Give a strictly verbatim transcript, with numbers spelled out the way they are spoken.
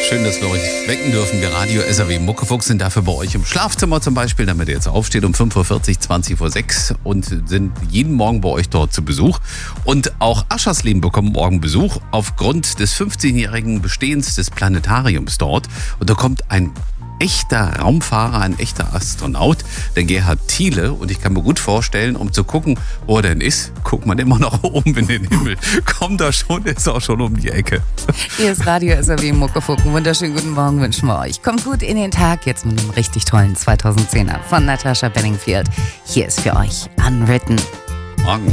Schön, dass wir euch wecken dürfen. Wir Radio S R W Muckefuchs sind dafür bei euch im Schlafzimmer zum Beispiel, damit ihr jetzt aufsteht um fünf Uhr vierzig, zwanzig vor sechs und sind jeden Morgen bei euch dort zu Besuch. Und auch Aschersleben bekommt morgen Besuch aufgrund des fünfzehnjährigen Bestehens des Planetariums dort. Und da kommt ein echter Raumfahrer, ein echter Astronaut, der Gerhard Thiele. Und ich kann mir gut vorstellen, um zu gucken, wo er denn ist, guckt man immer noch oben in den Himmel. Kommt da schon, ist auch schon um die Ecke. Hier ist Radio S R W Muckefuck. Wunderschönen guten Morgen wünschen wir euch. Kommt gut in den Tag jetzt mit einem richtig tollen zweitausendzehner von Natasha Bedingfield. Hier ist für euch Unwritten. Morgen.